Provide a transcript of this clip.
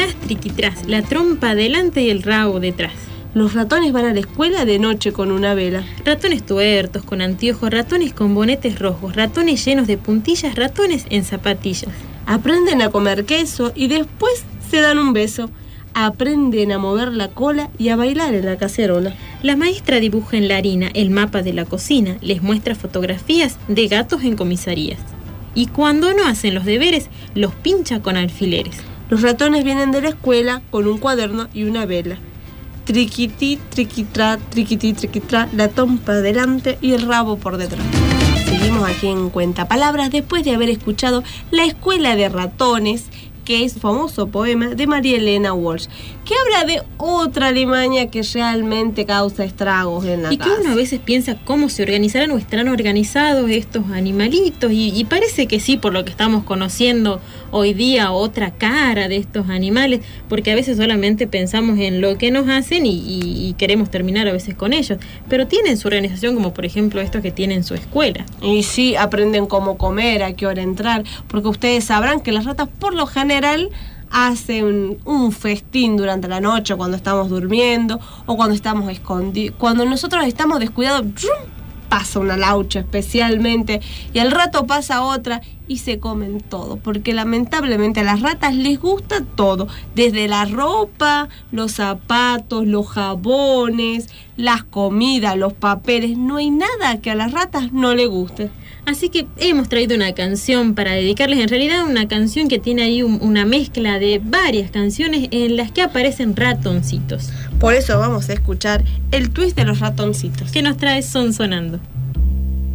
tras, triquitras, la trompa adelante y el rabo detrás. Los ratones van a la escuela de noche con una vela. Ratones tuertos, con anteojos, ratones con bonetes rojos, ratones llenos de puntillas, ratones en zapatillas. Aprenden a comer queso y después se dan un beso. Aprenden a mover la cola y a bailar en la cacerola. La maestra dibuja en la harina el mapa de la cocina, les muestra fotografías de gatos en comisarías. Y cuando no hacen los deberes, los pincha con alfileres. Los ratones vienen de la escuela con un cuaderno y una vela. Triquití, triquitrá, triquití, triquitrá, la trompa delante y el rabo por detrás. Seguimos aquí en Cuentapalabras después de haber escuchado La escuela de ratones, que es famoso poema de María Elena Walsh, que habla de otra Alemania que realmente causa estragos en la casa. Y que uno a veces piensa cómo se organizarán o estarán organizados estos animalitos, y parece que sí, por lo que estamos conociendo hoy día, otra cara de estos animales, porque a veces solamente pensamos en lo que nos hacen y queremos terminar a veces con ellos, pero tienen su organización, como por ejemplo estos que tienen su escuela. Y sí, aprenden cómo comer, a qué hora entrar, porque ustedes sabrán que las ratas por lo general hacen un festín durante la noche cuando estamos durmiendo o cuando estamos escondidos. Cuando nosotros estamos descuidados, pasa una laucha especialmente y al rato pasa otra y se comen todo, porque lamentablemente a las ratas les gusta todo, desde la ropa, los zapatos, los jabones, las comidas, los papeles. No hay nada que a las ratas no les guste. Así que hemos traído una canción para dedicarles, en realidad una canción que tiene ahí una mezcla de varias canciones en las que aparecen ratoncitos. Por eso vamos a escuchar el twist de los ratoncitos. Que nos trae Son Sonando.